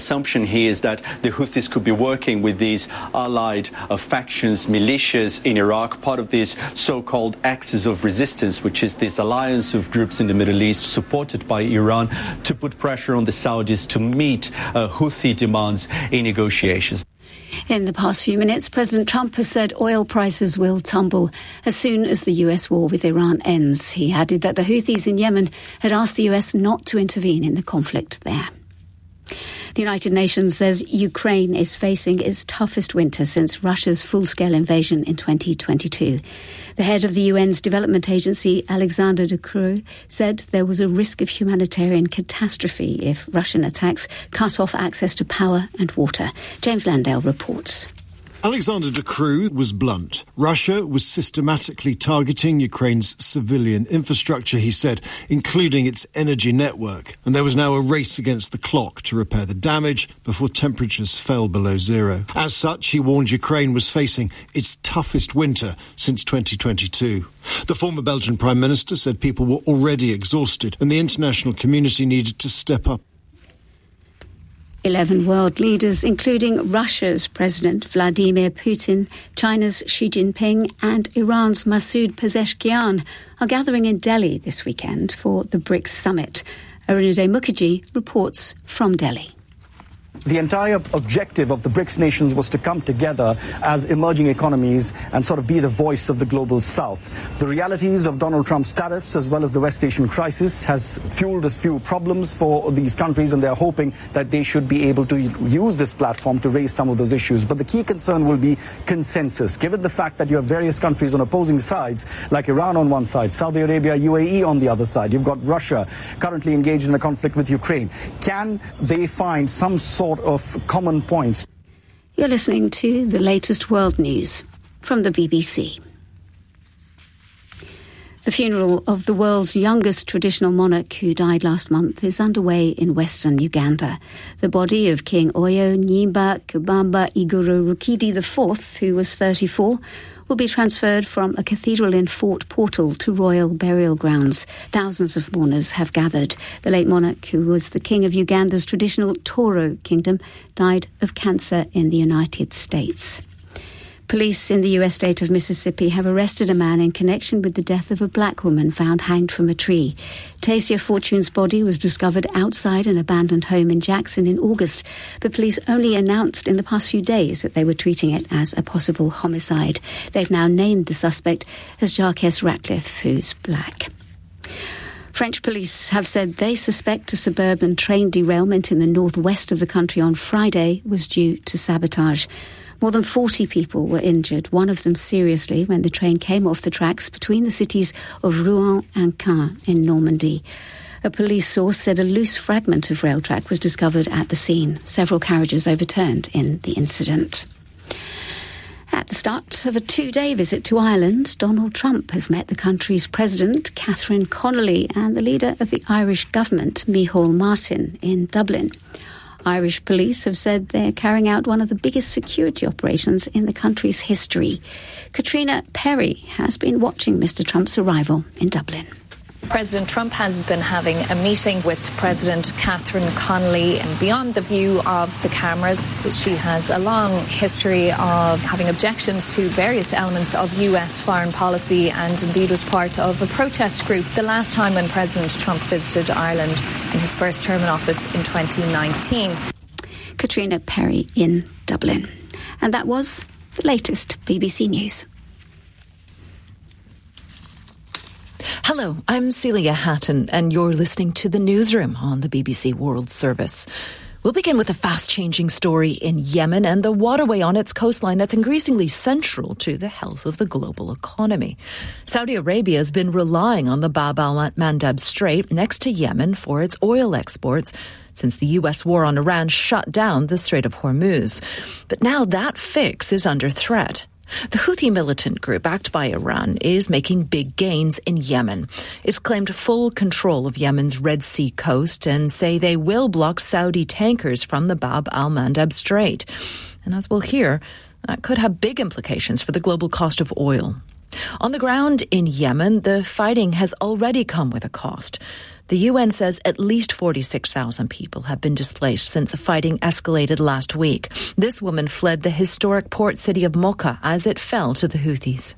Assumption here is that the Houthis could be working with these allied factions, militias in Iraq, part of this so-called Axis of Resistance, which is this alliance of groups in the Middle East supported by Iran to put pressure on the Saudis to meet Houthi demands in negotiations. In the past few minutes, President Trump has said oil prices will tumble as soon as the US war with Iran ends. He added that the Houthis in Yemen had asked the US not to intervene in the conflict there. The United Nations says Ukraine is facing its toughest winter since Russia's full-scale invasion in 2022. The head of the UN's development agency, Alexander de Croo, said there was a risk of humanitarian catastrophe if Russian attacks cut off access to power and water. James Landale reports. Alexander de Croo was blunt. Russia was systematically targeting Ukraine's civilian infrastructure, he said, including its energy network. And there was now a race against the clock to repair the damage before temperatures fell below zero. As such, he warned Ukraine was facing its toughest winter since 2022. The former Belgian Prime Minister said people were already exhausted and the international community needed to step up. 11 world leaders, including Russia's President Vladimir Putin, China's Xi Jinping and Iran's Masoud Pezeshkian, are gathering in Delhi this weekend for the BRICS summit. Arunadhay Mukherjee reports from Delhi. The entire objective of the BRICS nations was to come together as emerging economies and sort of be the voice of the global south. The realities of Donald Trump's tariffs as well as the West Asian crisis has fueled a few problems for these countries, and they're hoping that they should be able to use this platform to raise some of those issues. But the key concern will be consensus, given the fact that you have various countries on opposing sides, like Iran on one side, Saudi Arabia, UAE on the other side. You've got Russia currently engaged in a conflict with Ukraine. Can they find some sort of common points? You're listening to the latest world news from the BBC. The funeral of the world's youngest traditional monarch who died last month is underway in western Uganda. The body of King Oyo Nyimba Kibamba Iguru Rukidi IV, who was 34, will be transferred from a cathedral in Fort Portal to royal burial grounds. Thousands of mourners have gathered. The late monarch, who was the king of Uganda's traditional Toro kingdom, died of cancer in the United States. Police in the US state of Mississippi have arrested a man in connection with the death of a black woman found hanged from a tree. Tasia Fortune's body was discovered outside an abandoned home in Jackson in August, but police only announced in the past few days that they were treating it as a possible homicide. They've now named the suspect as Jarquez Ratcliffe, who's black. French police have said they suspect a suburban train derailment in the northwest of the country on Friday was due to sabotage. More than 40 people were injured, one of them seriously, when the train came off the tracks between the cities of Rouen and Caen in Normandy. A police source said a loose fragment of rail track was discovered at the scene. Several carriages overturned in the incident. At the start of a 2-day visit to Ireland, Donald Trump has met the country's president, Catherine Connolly, and the leader of the Irish government, Micheál Martin, in Dublin. Irish police have said they're carrying out one of the biggest security operations in the country's history. Katrina Perry has been watching Mr. Trump's arrival in Dublin. President Trump has been having a meeting with President Catherine Connolly, and beyond the view of the cameras, she has a long history of having objections to various elements of US foreign policy, and indeed was part of a protest group the last time when President Trump visited Ireland in his first term in office in 2019. Katrina Perry in Dublin. And that was the latest BBC News. Hello, I'm Celia Hatton, and you're listening to The Newsroom on the BBC World Service. We'll begin with a fast-changing story in Yemen and the waterway on its coastline that's increasingly central to the health of the global economy. Saudi Arabia has been relying on the Bab al-Mandab Strait next to Yemen for its oil exports since the U.S. war on Iran shut down the Strait of Hormuz. But now that fix is under threat. The Houthi militant group, backed by Iran, is making big gains in Yemen. It's claimed full control of Yemen's Red Sea coast and say they will block Saudi tankers from the Bab al-Mandab Strait. And as we'll hear, that could have big implications for the global cost of oil. On the ground in Yemen, the fighting has already come with a cost. The UN says at least 46,000 people have been displaced since fighting escalated last week. This woman fled the historic port city of Mocha as it fell to the Houthis.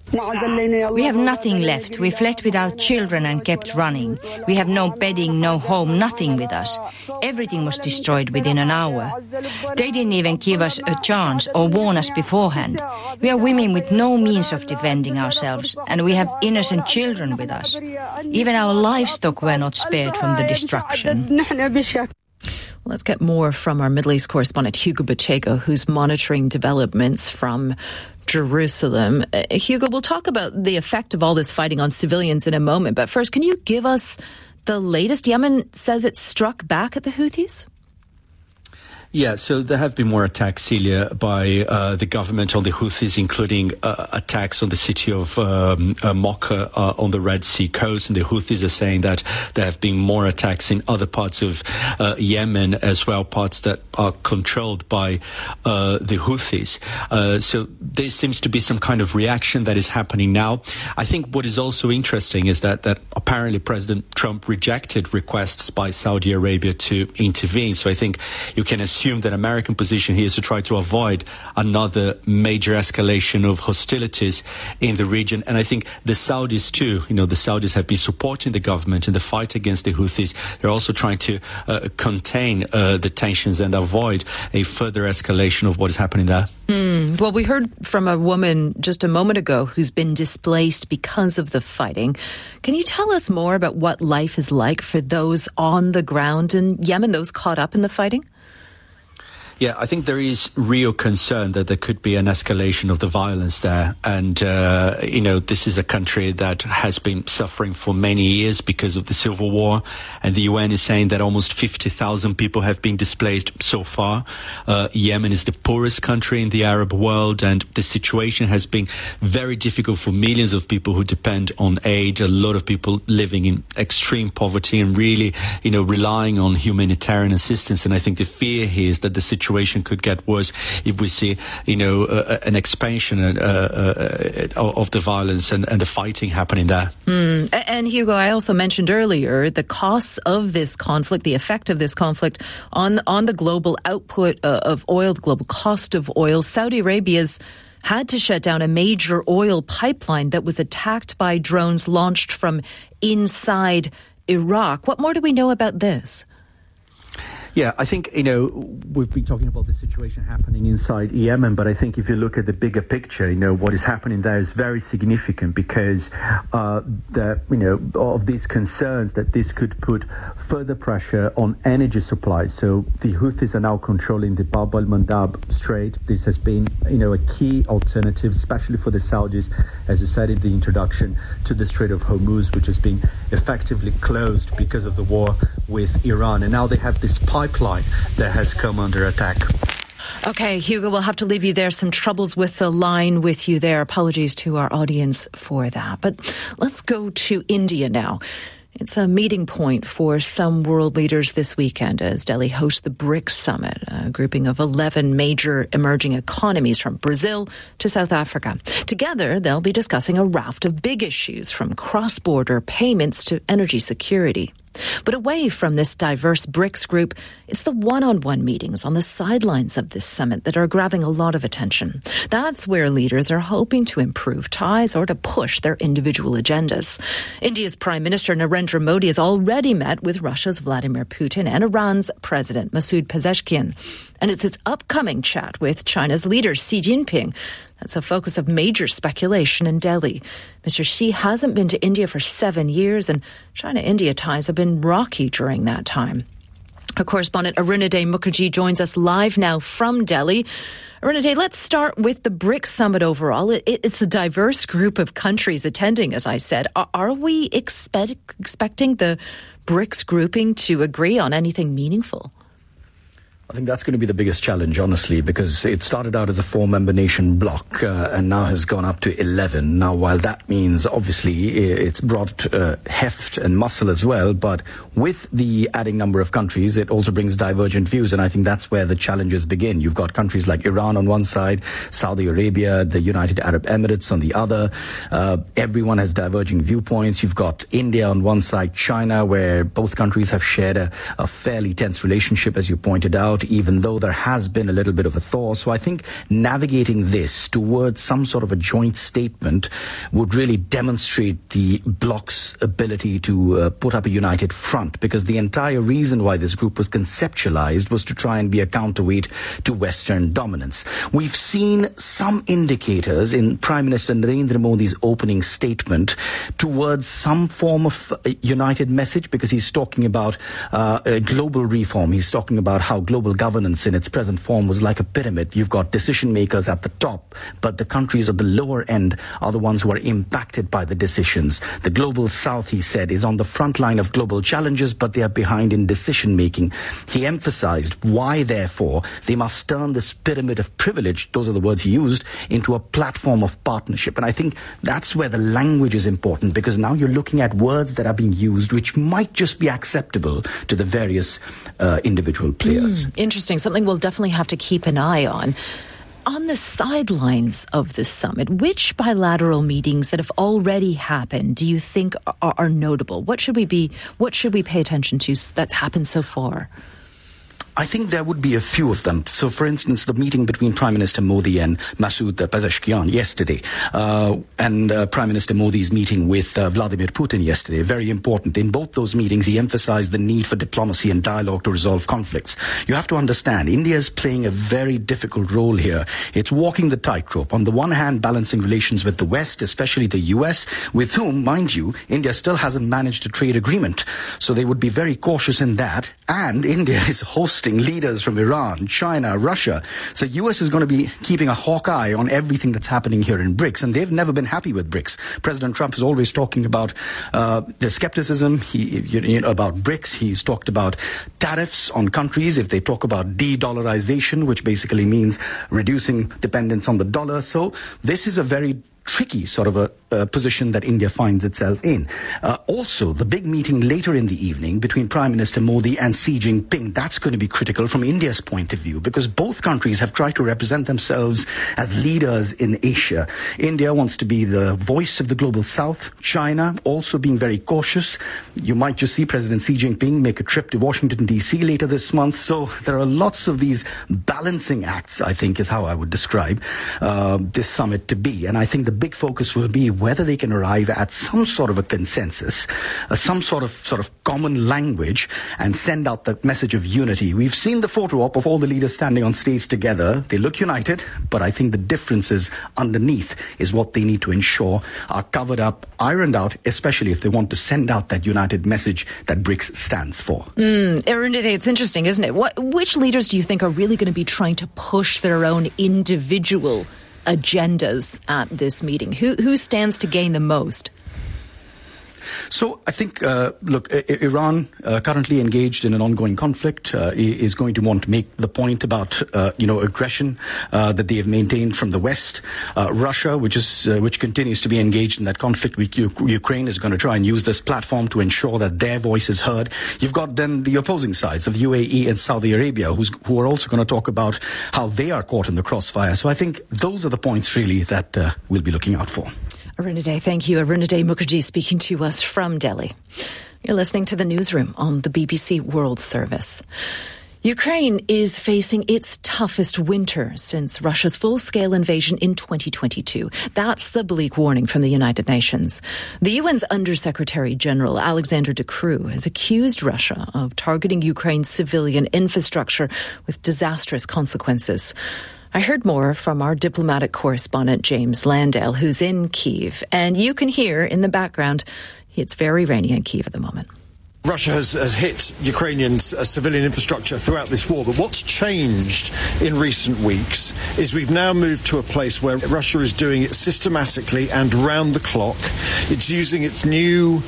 We have nothing left. We fled with our children and kept running. We have no bedding, no home, nothing with us. Everything was destroyed within an hour. They didn't even give us a chance or warn us beforehand. We are women with no means of defending ourselves, and we have innocent children with us. Even our livestock were not spared from the destruction. Let's get more from our Middle East correspondent Hugo Bachego, who's monitoring developments from Jerusalem. Hugo, we'll talk about the effect of all this fighting on civilians in a moment. But first, can you give us the latest? Yemen says it struck back at the Houthis? Yeah, so there have been more attacks, Celia, by the government on the Houthis, including attacks on the city of Mocha on the Red Sea coast. And the Houthis are saying that there have been more attacks in other parts of Yemen as well, parts that are controlled by the Houthis. So there seems to be some kind of reaction that is happening now. I think what is also interesting is that apparently President Trump rejected requests by Saudi Arabia to intervene. So I think you can assume that American position here is to try to avoid another major escalation of hostilities in the region. And I think the Saudis too, the Saudis have been supporting the government in the fight against the Houthis. They're also trying to contain the tensions and avoid a further escalation of what is happening there. Well, we heard from a woman just a moment ago who's been displaced because of the fighting. Can you tell us more about what life is like for those on the ground in Yemen, those caught up in the fighting? Yeah, I think there is real concern that there could be an escalation of the violence there. And, this is a country that has been suffering for many years because of the civil war. And the UN is saying that almost 50,000 people have been displaced so far. Yemen is the poorest country in the Arab world. And the situation has been very difficult for millions of people who depend on aid. A lot of people living in extreme poverty and really, relying on humanitarian assistance. And I think the fear here is that the situation could get worse if we see, an expansion of the violence and the fighting happening there. And Hugo, I also mentioned earlier the costs of this conflict, the effect of this conflict on the global output of oil, the global cost of oil. Saudi Arabia's had to shut down a major oil pipeline that was attacked by drones launched from inside Iraq. What more do we know about this? Yeah, I think, we've been talking about the situation happening inside Yemen, but I think if you look at the bigger picture, what is happening there is very significant because of these concerns that this could put further pressure on energy supplies. So the Houthis are now controlling the Bab al-Mandab Strait. This has been, a key alternative, especially for the Saudis, as you said in the introduction, to the Strait of Hormuz, which has been effectively closed because of the war with Iran. And now they have this pipeline that has come under attack. Okay, Hugo, we'll have to leave you there. Some troubles with the line with you there. Apologies to our audience for that. But let's go to India now. It's a meeting point for some world leaders this weekend as Delhi hosts the BRICS Summit, a grouping of 11 major emerging economies from Brazil to South Africa. Together, they'll be discussing a raft of big issues from cross-border payments to energy security. But away from this diverse BRICS group, it's the one-on-one meetings on the sidelines of this summit that are grabbing a lot of attention. That's where leaders are hoping to improve ties or to push their individual agendas. India's Prime Minister Narendra Modi has already met with Russia's Vladimir Putin and Iran's President Masoud Pezeshkian. And it's his upcoming chat with China's leader Xi Jinping that's a focus of major speculation in Delhi. Mr. Xi hasn't been to India for 7 years, and China-India ties have been rocky during that time. Our correspondent Arunaday Mukherjee joins us live now from Delhi. Arunaday, let's start with the BRICS Summit overall. It's a diverse group of countries attending, as I said. Are we expecting the BRICS grouping to agree on anything meaningful? I think that's going to be the biggest challenge, honestly, because it started out as a 4-member nation bloc and now has gone up to 11. Now, while that means, obviously, it's brought heft and muscle as well, but with the adding number of countries, it also brings divergent views, and I think that's where the challenges begin. You've got countries like Iran on one side, Saudi Arabia, the United Arab Emirates on the other. Everyone has diverging viewpoints. You've got India on one side, China, where both countries have shared a fairly tense relationship, as you pointed out, even though there has been a little bit of a thaw. So I think navigating this towards some sort of a joint statement would really demonstrate the bloc's ability to put up a united front, because the entire reason why this group was conceptualized was to try and be a counterweight to Western dominance. We've seen some indicators in Prime Minister Narendra Modi's opening statement towards some form of united message, because he's talking about global reform. He's talking about how global governance in its present form was like a pyramid. You've got decision makers at the top, but the countries at the lower end are the ones who are impacted by the decisions. The global south, he said, is on the front line of global challenges, but they are behind in decision making. He emphasized why, therefore, they must turn this pyramid of privilege, those are the words he used, into a platform of partnership. And I think that's where the language is important, because now you're looking at words that are being used which might just be acceptable to the various individual players. Interesting. Something we'll definitely have to keep an eye on. On the sidelines of this summit, which bilateral meetings that have already happened do you think are notable? What should we pay attention to that's happened so far? I think there would be a few of them. So, for instance, the meeting between Prime Minister Modi and Masoud Pezeshkian yesterday, and Prime Minister Modi's meeting with Vladimir Putin yesterday, very important. In both those meetings, he emphasized the need for diplomacy and dialogue to resolve conflicts. You have to understand, India is playing a very difficult role here. It's walking the tightrope. On the one hand, balancing relations with the West, especially the US, with whom, mind you, India still hasn't managed a trade agreement. So they would be very cautious in that. And India is hosting leaders from Iran, China, Russia. So US is going to be keeping a hawk eye on everything that's happening here in BRICS, and they've never been happy with BRICS. President Trump is always talking about the skepticism about BRICS. He's talked about tariffs on countries. If they talk about de-dollarization, which basically means reducing dependence on the dollar. So this is a very tricky sort of a position that India finds itself in. Also, the big meeting later in the evening between Prime Minister Modi and Xi Jinping, that's going to be critical from India's point of view, because both countries have tried to represent themselves as leaders in Asia. India wants to be the voice of the global south. China also being very cautious. You might just see President Xi Jinping make a trip to Washington, D.C. later this month. So there are lots of these balancing acts, I think, is how I would describe this summit to be. And I think the big focus will be whether they can arrive at some sort of a consensus, some sort of common language, and send out the message of unity. We've seen the photo op of all the leaders standing on stage together. They look united, but I think the differences underneath is what they need to ensure are covered up, ironed out, especially if they want to send out that united message that BRICS stands for. Arundhati, it's interesting, isn't it? Which leaders do you think are really going to be trying to push their own individual agendas at this meeting? Who stands to gain the most? So I think, look, Iran, currently engaged in an ongoing conflict, is going to want to make the point about, aggression that they have maintained from the West. Russia, which continues to be engaged in that conflict with Ukraine, is going to try and use this platform to ensure that their voice is heard. You've got then the opposing sides of UAE and Saudi Arabia, who are also going to talk about how they are caught in the crossfire. So I think those are the points really that we'll be looking out for. Arundhati, thank you. Arundhati Mukherjee speaking to us from Delhi. You're listening to the Newsroom on the BBC World Service. Ukraine is facing its toughest winter since Russia's full-scale invasion in 2022. That's the bleak warning from the United Nations. The UN's Under-Secretary General Alexander De Croo has accused Russia of targeting Ukraine's civilian infrastructure with disastrous consequences. I heard more from our diplomatic correspondent, James Landale, who's in Kyiv. And you can hear in the background, it's very rainy in Kyiv at the moment. Russia has hit Ukrainian civilian infrastructure throughout this war, but what's changed in recent weeks is we've now moved to a place where Russia is doing it systematically and round the clock. It's using its new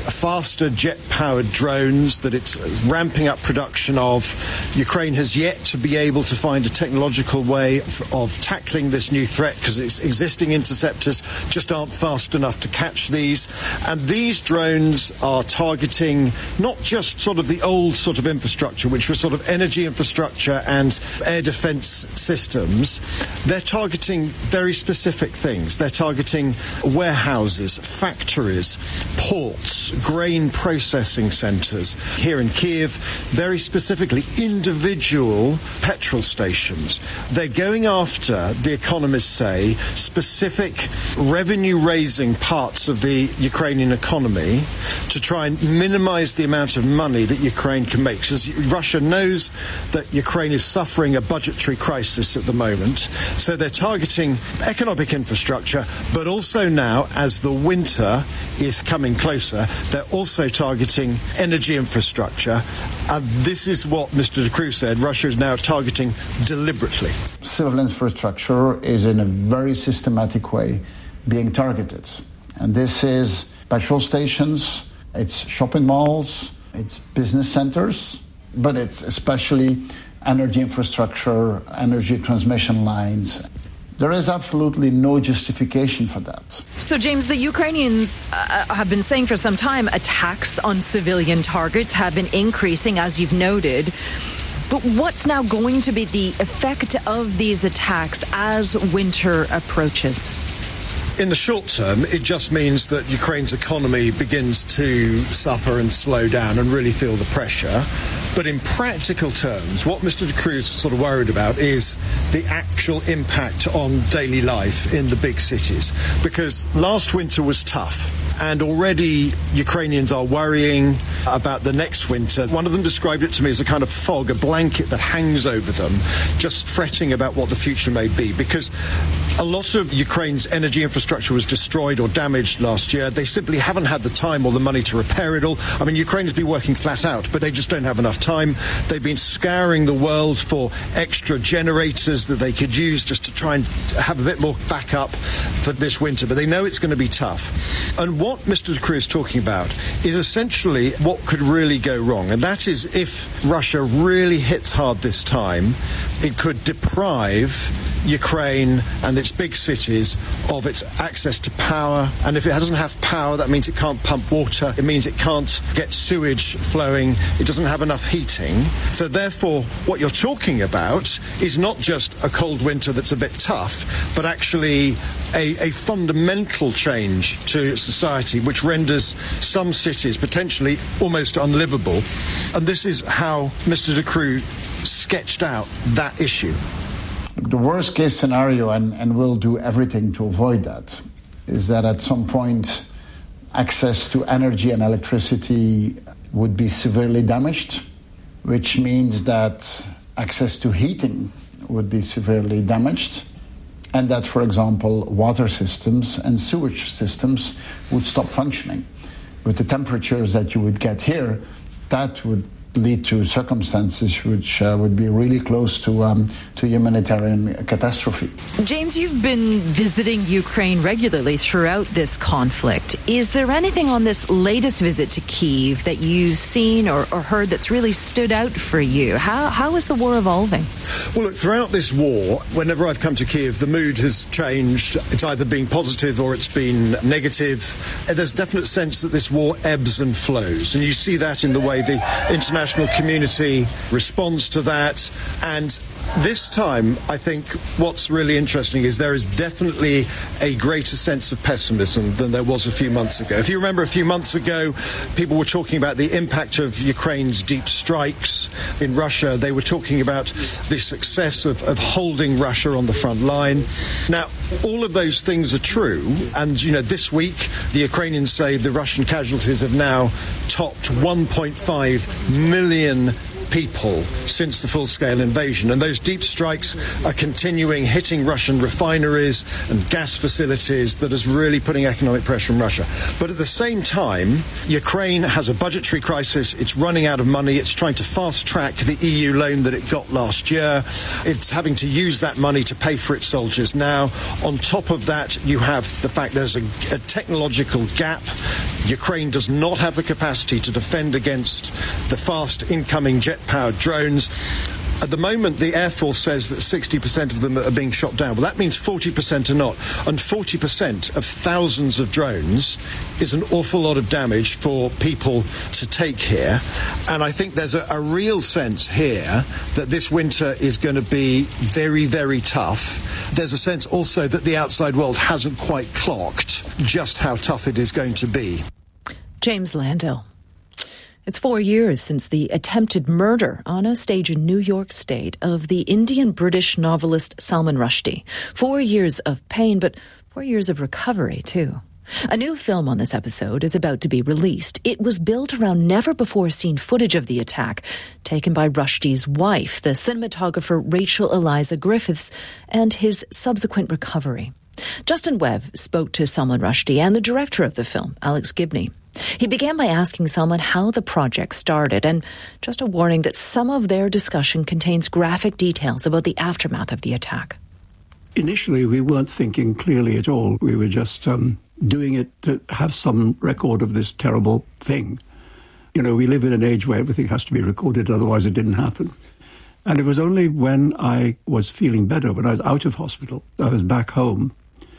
faster jet-powered drones that it's ramping up production of. Ukraine has yet to be able to find a technological way of tackling this new threat because its existing interceptors just aren't fast enough to catch these. And these drones are targeting not just sort of the old sort of infrastructure, which was sort of energy infrastructure and air defense systems. They're targeting very specific things. They're targeting warehouses, factories, ports, grain processing centers. Here in Kiev, very specifically, individual petrol stations. They're going after, the economists say, specific revenue-raising parts of the Ukrainian economy to try and minimize the amount of money that Ukraine can make. Because Russia knows that Ukraine is suffering a budgetary crisis at the moment. So they're targeting economic infrastructure, but also now, as the winter is coming closer, they're also targeting energy infrastructure. And this is what Mr. de Croo said Russia is now targeting deliberately. Civil infrastructure is in a very systematic way being targeted. And this is petrol stations, it's shopping malls, it's business centers, but it's especially energy infrastructure, energy transmission lines. There is absolutely no justification for that. So, James, the Ukrainians have been saying for some time attacks on civilian targets have been increasing, as you've noted. But what's now going to be the effect of these attacks as winter approaches? In the short term, it just means that Ukraine's economy begins to suffer and slow down and really feel the pressure. But in practical terms, what Mr. de Croo is sort of worried about is the actual impact on daily life in the big cities. Because last winter was tough. And already Ukrainians are worrying about the next winter. One of them described it to me as a kind of fog, a blanket that hangs over them, just fretting about what the future may be. Because a lot of Ukraine's energy infrastructure was destroyed or damaged last year. They simply haven't had the time or the money to repair it all. I mean, Ukraine has been working flat out, but they just don't have enough time. They've been scouring the world for extra generators that they could use just to try and have a bit more backup for this winter. But they know it's going to be tough. And what Mr. de Croo is talking about is essentially what could really go wrong. And that is if Russia really hits hard this time, it could deprive Ukraine and its big cities of its access to power. And if it doesn't have power, that means it can't pump water. It means it can't get sewage flowing. It doesn't have enough heating. So therefore, what you're talking about is not just a cold winter that's a bit tough, but actually a fundamental change to society which renders some cities potentially almost unlivable. And this is how Mr. de Croo sketched out that issue. The worst case scenario, and we'll do everything to avoid that, is that at some point access to energy and electricity would be severely damaged, which means that access to heating would be severely damaged, and that, for example, water systems and sewage systems would stop functioning. With the temperatures that you would get here, that would lead to circumstances which would be really close to humanitarian catastrophe. James, you've been visiting Ukraine regularly throughout this conflict. Is there anything on this latest visit to Kyiv that you've seen or heard that's really stood out for you? How is the war evolving? Well, look, throughout this war, whenever I've come to Kyiv, the mood has changed. It's either been positive or it's been negative. And there's a definite sense that this war ebbs and flows. And you see that in the way the international community responds to that. And this time, I think what's really interesting is there is definitely a greater sense of pessimism than there was a few months ago. If you remember a few months ago, people were talking about the impact of Ukraine's deep strikes in Russia. They were talking about the success of holding Russia on the front line. Now, all of those things are true. And, you know, this week, the Ukrainians say the Russian casualties have now topped 1.5 million people since the full-scale invasion. And those deep strikes are continuing, hitting Russian refineries and gas facilities that is really putting economic pressure on Russia. But at the same time, Ukraine has a budgetary crisis. It's running out of money. It's trying to fast-track the EU loan that it got last year. It's having to use that money to pay for its soldiers now. On top of that, you have the fact there's a technological gap. Ukraine does not have the capacity to defend against the fast incoming jet-powered drones. At the moment, the Air Force says that 60% of them are being shot down. Well, that means 40% are not. And 40% of thousands of drones is an awful lot of damage for people to take here. And I think there's a real sense here that this winter is going to be very, very tough. There's a sense also that the outside world hasn't quite clocked just how tough it is going to be. James Landell. It's 4 years since the attempted murder on a stage in New York State of the Indian-British novelist Salman Rushdie. 4 years of pain, but 4 years of recovery, too. A new film on this episode is about to be released. It was built around never-before-seen footage of the attack, taken by Rushdie's wife, the cinematographer Rachel Eliza Griffiths, and his subsequent recovery. Justin Webb spoke to Salman Rushdie and the director of the film, Alex Gibney. He began by asking Salman how the project started, and just a warning that some of their discussion contains graphic details about the aftermath of the attack. Initially, we weren't thinking clearly at all. We were just doing it to have some record of this terrible thing. You know, we live in an age where everything has to be recorded, otherwise it didn't happen. And it was only when I was feeling better, when I was out of hospital, I was back home,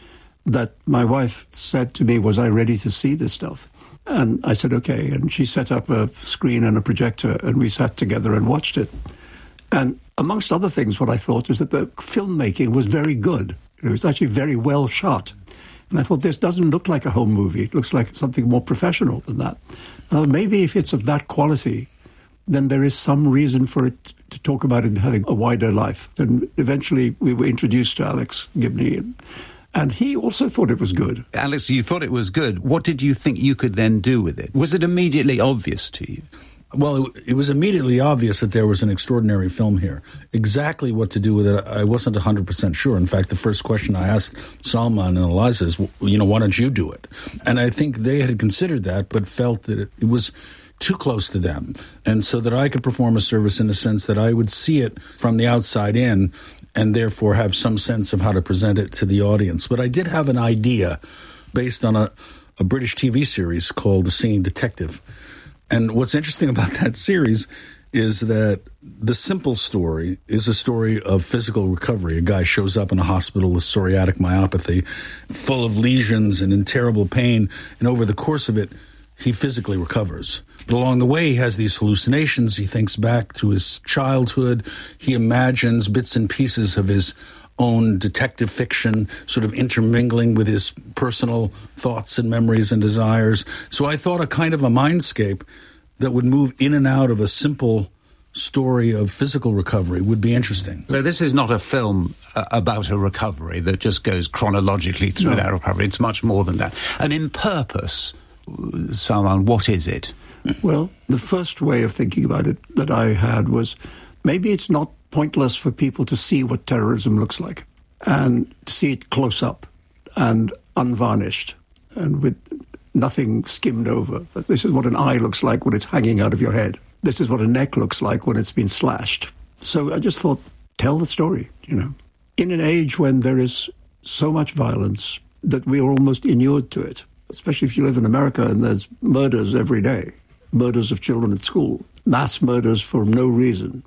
that my wife said to me, was I ready to see this stuff? And I said, okay. And she set up a screen and a projector, and we sat together and watched it. And amongst other things, what I thought was that the filmmaking was very good. It was actually very well shot. And I thought, this doesn't look like a home movie. It looks like something more professional than that. Maybe if it's of that quality, then there is some reason for it to talk about it having a wider life. And eventually we were introduced to Alex Gibney, and he also thought it was good. Alex, you thought it was good. What did you think you could then do with it? Was it immediately obvious to you? Well, it was immediately obvious that there was an extraordinary film here. Exactly what to do with it, I wasn't 100% sure. In fact, the first question I asked Salman and Eliza is, why don't you do it? And I think they had considered that, but felt that it was too close to them. And so that I could perform a service in the sense that I would see it from the outside in, and therefore have some sense of how to present it to the audience. But I did have an idea based on a British TV series called The Singing Detective. And what's interesting about that series is that the simple story is a story of physical recovery. A guy shows up in a hospital with psoriatic myopathy, full of lesions and in terrible pain, and over the course of it, he physically recovers. But along the way, he has these hallucinations. He thinks back to his childhood. He imagines bits and pieces of his own detective fiction sort of intermingling with his personal thoughts and memories and desires. So I thought a kind of a mindscape that would move in and out of a simple story of physical recovery would be interesting. So this is not a film about a recovery that just goes chronologically through that recovery. It's much more than that. And in purpose, Salman, what is it? Well, the first way of thinking about it that I had was maybe it's not pointless for people to see what terrorism looks like and to see it close up and unvarnished and with nothing skimmed over. But this is what an eye looks like when it's hanging out of your head. This is what a neck looks like when it's been slashed. So I just thought, tell the story, In an age when there is so much violence that we are almost inured to it, especially if you live in America and there's murders every day, murders of children at school, mass murders for no reason.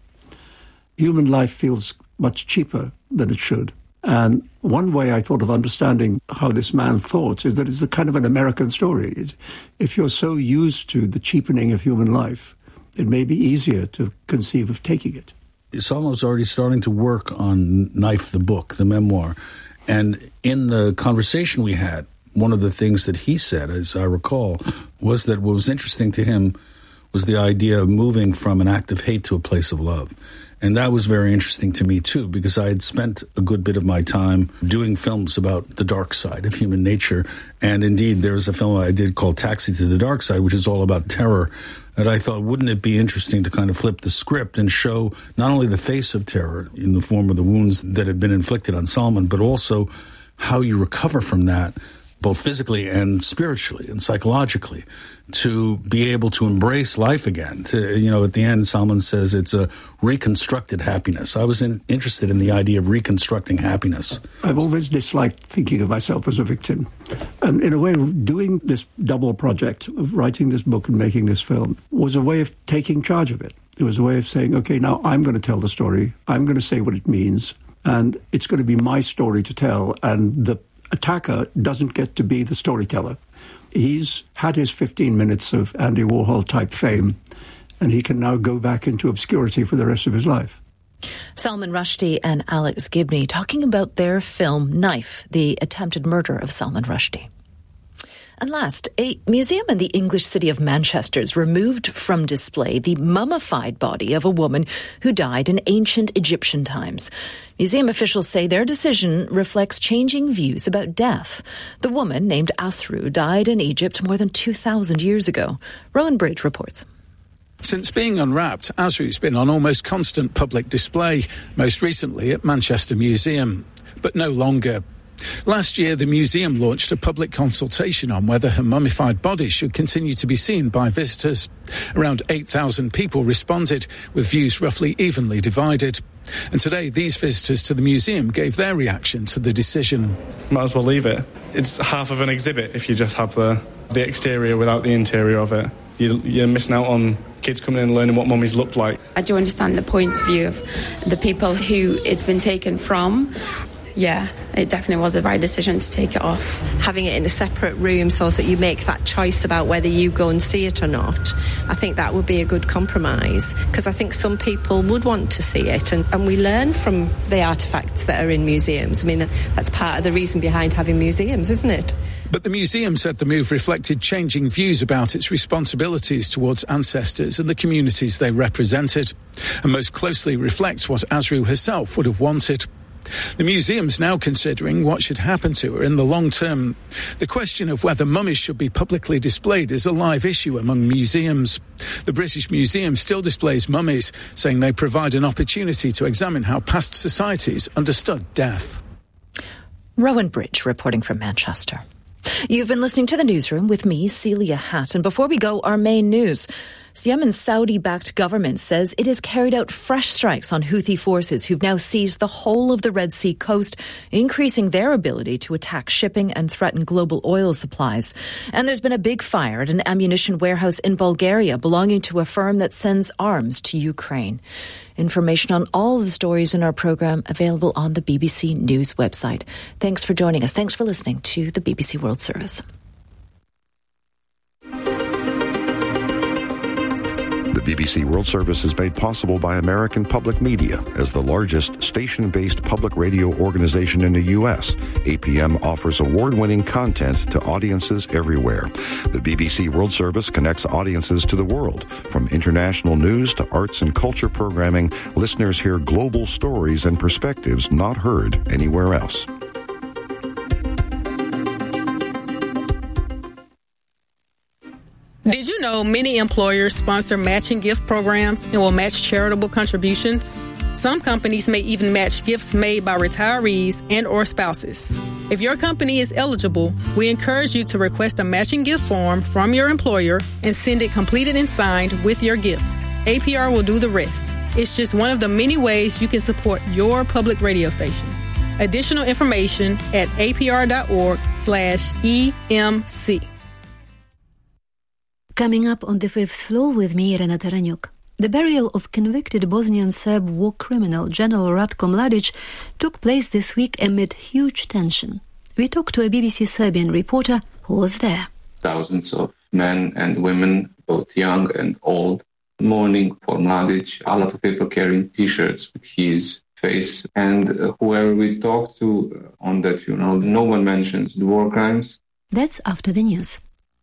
Human life feels much cheaper than it should. And one way I thought of understanding how this man thought is that it's a kind of an American story. If you're so used to the cheapening of human life, it may be easier to conceive of taking it. Salman was already starting to work on Knife the book, the memoir. And in the conversation we had, one of the things that he said, as I recall, was that what was interesting to him was the idea of moving from an act of hate to a place of love. And that was very interesting to me, too, because I had spent a good bit of my time doing films about the dark side of human nature. And indeed, there was a film I did called Taxi to the Dark Side, which is all about terror. And I thought, wouldn't it be interesting to kind of flip the script and show not only the face of terror in the form of the wounds that had been inflicted on Salman, but also how you recover from that both physically and spiritually and psychologically, to be able to embrace life again. At the end, Salman says it's a reconstructed happiness. I was interested in the idea of reconstructing happiness. I've always disliked thinking of myself as a victim. And in a way, doing this double project of writing this book and making this film was a way of taking charge of it. It was a way of saying, okay, now I'm going to tell the story. I'm going to say what it means. And it's going to be my story to tell. And the attacker doesn't get to be the storyteller. He's had his 15 minutes of Andy Warhol-type fame, and he can now go back into obscurity for the rest of his life. Salman Rushdie and Alex Gibney talking about their film Knife, the attempted murder of Salman Rushdie. And last, a museum in the English city of Manchester has removed from display the mummified body of a woman who died in ancient Egyptian times. Museum officials say their decision reflects changing views about death. The woman, named Asru, died in Egypt more than 2,000 years ago. Rowan Bridge reports. Since being unwrapped, Asru's been on almost constant public display, most recently at Manchester Museum, but no longer. Last year, the museum launched a public consultation on whether her mummified body should continue to be seen by visitors. Around 8,000 people responded, with views roughly evenly divided. And today, these visitors to the museum gave their reaction to the decision. Might as well leave it. It's half of an exhibit if you just have the exterior without the interior of it. You're missing out on kids coming in and learning what mummies looked like. I do understand the point of view of the people who it's been taken from. Yeah, it definitely was a right decision to take it off. Having it in a separate room so that you make that choice about whether you go and see it or not, I think that would be a good compromise, because I think some people would want to see it, and we learn from the artefacts that are in museums. I mean, that's part of the reason behind having museums, isn't it? But the museum said the move reflected changing views about its responsibilities towards ancestors and the communities they represented, and most closely reflects what Asru herself would have wanted. The museum's now considering what should happen to her in the long term. The question of whether mummies should be publicly displayed is a live issue among museums. The British Museum still displays mummies, saying they provide an opportunity to examine how past societies understood death. Rowan Bridge reporting from Manchester. You've been listening to The Newsroom with me, Celia Hatton. Before we go, our main news. Yemen's Saudi-backed government says it has carried out fresh strikes on Houthi forces who've now seized the whole of the Red Sea coast, increasing their ability to attack shipping and threaten global oil supplies. And there's been a big fire at an ammunition warehouse in Bulgaria belonging to a firm that sends arms to Ukraine. Information on all the stories in our programme available on the BBC News website. Thanks for joining us. Thanks for listening to the BBC World Service. The BBC World Service is made possible by American Public Media. As the largest station-based public radio organization in the U.S., APM offers award-winning content to audiences everywhere. The BBC World Service connects audiences to the world. From international news to arts and culture programming, listeners hear global stories and perspectives not heard anywhere else. Did you know many employers sponsor matching gift programs and will match charitable contributions? Some companies may even match gifts made by retirees and or spouses. If your company is eligible, we encourage you to request a matching gift form from your employer and send it completed and signed with your gift. APR will do the rest. It's just one of the many ways you can support your public radio station. Additional information at apr.org/EMC. Coming up on the fifth floor with me, Irena Taranyuk. The burial of convicted Bosnian Serb war criminal General Ratko Mladic took place this week amid huge tension. We talked to a BBC Serbian reporter who was there. Thousands of men and women, both young and old, mourning for Mladic. A lot of people carrying T-shirts with his face. And whoever we talked to on that funeral, no one mentions the war crimes. That's after the news.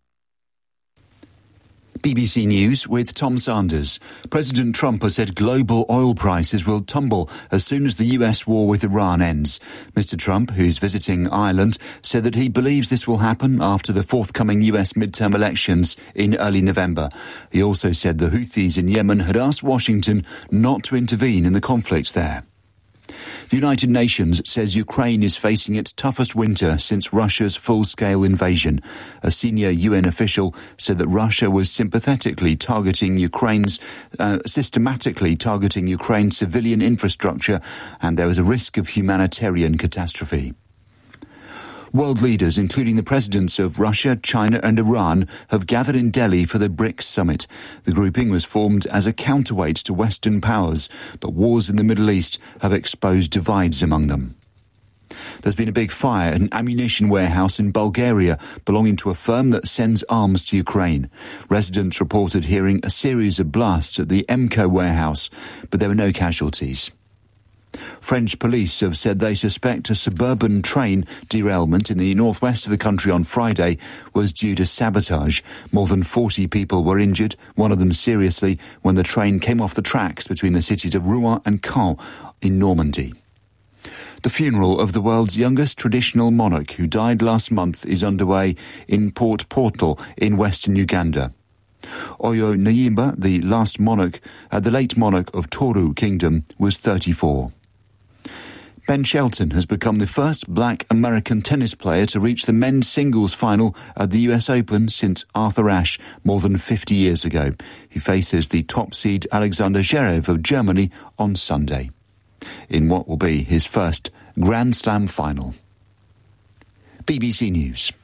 BBC News with Tom Sanders. President Trump has said global oil prices will tumble as soon as the US war with Iran ends. Mr. Trump, who's visiting Ireland, said that he believes this will happen after the forthcoming US midterm elections in early November. He also said the Houthis in Yemen had asked Washington not to intervene in the conflict there. The United Nations says Ukraine is facing its toughest winter since Russia's full-scale invasion. A senior UN official said that Russia was systematically targeting Ukraine's civilian infrastructure, and there was a risk of humanitarian catastrophe. World leaders, including the presidents of Russia, China and Iran, have gathered in Delhi for the BRICS summit. The grouping was formed as a counterweight to Western powers, but wars in the Middle East have exposed divides among them. There's been a big fire at an ammunition warehouse in Bulgaria belonging to a firm that sends arms to Ukraine. Residents reported hearing a series of blasts at the EMCO warehouse, but there were no casualties. French police have said they suspect a suburban train derailment in the northwest of the country on Friday was due to sabotage. More than 40 people were injured, one of them seriously, when the train came off the tracks between the cities of Rouen and Caen in Normandy. The funeral of the world's youngest traditional monarch, who died last month, is underway in Port Portal in western Uganda. Oyo Nyimba, the late monarch of Toru Kingdom, was 34. Ben Shelton has become the first black American tennis player to reach the men's singles final at the US Open since Arthur Ashe more than 50 years ago. He faces the top seed Alexander Zverev of Germany on Sunday, in what will be his first Grand Slam final. BBC News.